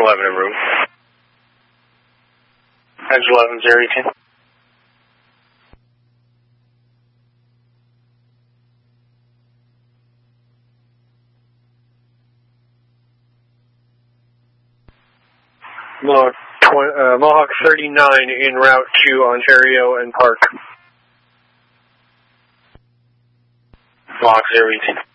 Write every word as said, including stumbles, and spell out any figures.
eleven en route. Edge eleven, zero eighteen. Mohawk, tw- uh, Mohawk thirty-nine en route to Ontario and Park. Mohawk zero eighteen.